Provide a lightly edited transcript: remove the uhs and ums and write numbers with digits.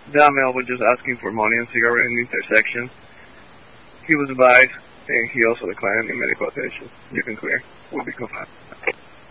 That male was just asking for money and cigarette in the intersection. He was advised, and he also declined any medical attention. You can clear. We'll be confined.